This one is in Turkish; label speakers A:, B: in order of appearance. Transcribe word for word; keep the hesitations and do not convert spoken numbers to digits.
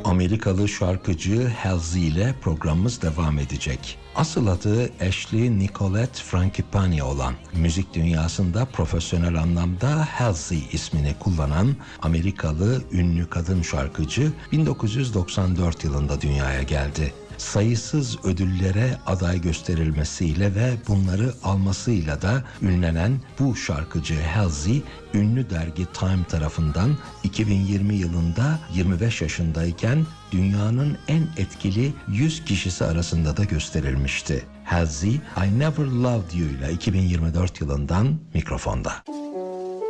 A: Amerikalı şarkıcı Halsey ile programımız devam edecek. Asıl adı Ashley Nicolette Frangipani olan, müzik dünyasında profesyonel anlamda Halsey ismini kullanan Amerikalı ünlü kadın şarkıcı bin dokuz yüz doksan dört yılında dünyaya geldi. Sayısız ödüllere aday gösterilmesiyle ve bunları almasıyla da ünlenen bu şarkıcı Halsey, ünlü dergi Time tarafından iki bin yirmi yılında yirmi beş yaşındayken dünyanın en etkili yüz kişisi arasında da gösterilmişti. Halsey, I Never Loved You ile iki bin yirmi dört yılından mikrofonda.